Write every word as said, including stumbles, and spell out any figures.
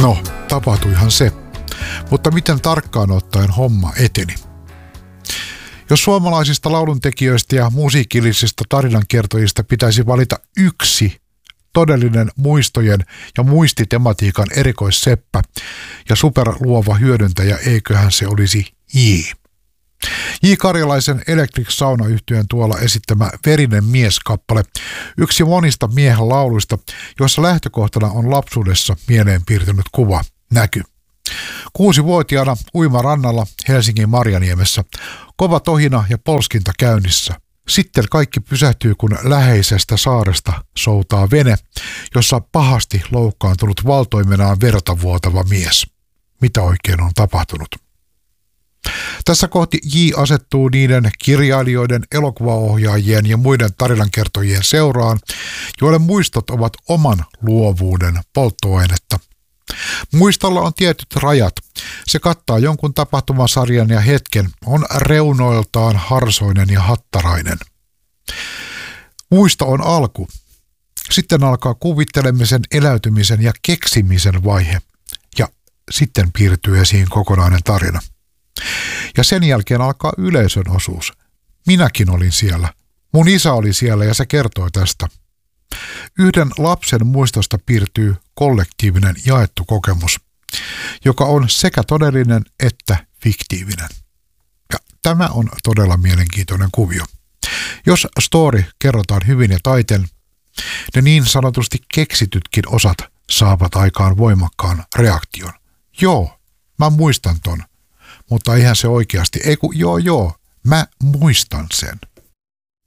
No, tapahtuihan se. Mutta miten tarkkaan ottaen homma eteni? Jos suomalaisista lauluntekijöistä ja musiikillisista tarinankertojista pitäisi valita yksi todellinen muistojen ja muistitematiikan erikoisseppä ja superluova hyödyntäjä, eiköhän se olisi J. J. Karjalaisen Electric Sauna-yhtyeen tuolla esittämä Verinen mies-kappale, yksi monista miehen lauluista, joissa lähtökohtana on lapsuudessa mieleen piirtynyt kuva, näky. Kuusivuotiaana uima rannalla Helsingin Marjaniemessä, kova tohina ja polskinta käynnissä. Sitten kaikki pysähtyy, kun läheisestä saaresta soutaa vene, jossa pahasti loukkaantunut valtoimenaan verta vuotava mies. Mitä oikein on tapahtunut? Tässä kohti J asettuu niiden kirjailijoiden, elokuvaohjaajien ja muiden tarinankertojien seuraan, joille muistot ovat oman luovuuden polttoainetta. Muistolla on tietyt rajat. Se kattaa jonkun tapahtumasarjan ja hetken, on reunoiltaan harsoinen ja hattarainen. Muisto on alku. Sitten alkaa kuvittelemisen, eläytymisen ja keksimisen vaihe. Ja sitten piirtyy esiin kokonainen tarina. Ja sen jälkeen alkaa yleisön osuus. Minäkin olin siellä. Mun isä oli siellä ja se kertoi tästä. Yhden lapsen muistosta piirtyy kollektiivinen jaettu kokemus, joka on sekä todellinen että fiktiivinen. Ja tämä on todella mielenkiintoinen kuvio. Jos story kerrotaan hyvin ja taiten, ne niin sanotusti keksitytkin osat saavat aikaan voimakkaan reaktion. Joo, mä muistan ton, mutta eihän se oikeasti, ei kun joo joo, mä muistan sen.